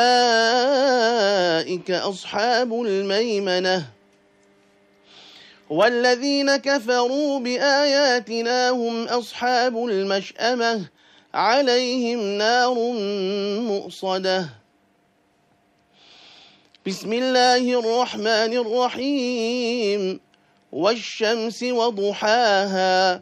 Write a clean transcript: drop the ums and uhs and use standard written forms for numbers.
أولئك أصحاب الميمنة والذين كفروا بآياتنا هم أصحاب المشأمة عليهم نار مؤصدة. بسم الله الرحمن الرحيم والشمس وضحاها